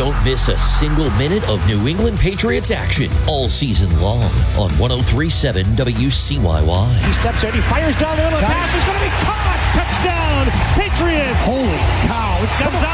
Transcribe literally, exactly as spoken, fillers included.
Don't miss a single minute of New England Patriots action all season long on one oh three point seven W C Y Y. He steps in, he fires down the middle, the pass is going to be